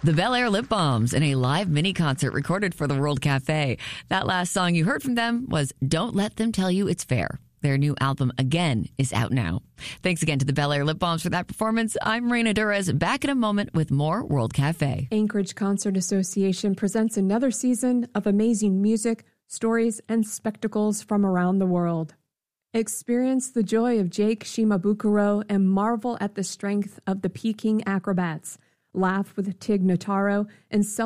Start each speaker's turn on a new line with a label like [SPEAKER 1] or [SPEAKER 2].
[SPEAKER 1] The Bel Air Lip Balms in a live mini concert recorded for the World Cafe. That last song you heard from them was Don't Let Them Tell You It's Fair. Their new album, Again, is out now. Thanks again to the Bel Air Lip Balms for that performance. I'm Reina Durez, back in a moment with more World Cafe.
[SPEAKER 2] Anchorage Concert Association presents another season of amazing music, stories, and spectacles from around the world. Experience the joy of Jake Shimabukuro and marvel at the strength of the Peking Acrobats. Laugh with Tig Notaro and